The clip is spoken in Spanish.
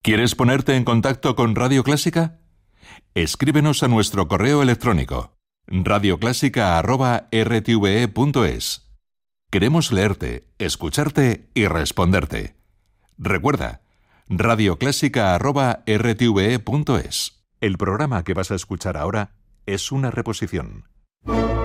¿Quieres ponerte en contacto con Radio Clásica? Escríbenos a nuestro correo electrónico radioclásica@rtve.es. Queremos leerte, escucharte y responderte. Recuerda, radioclásica@rtve.es. El programa que vas a escuchar ahora es una reposición.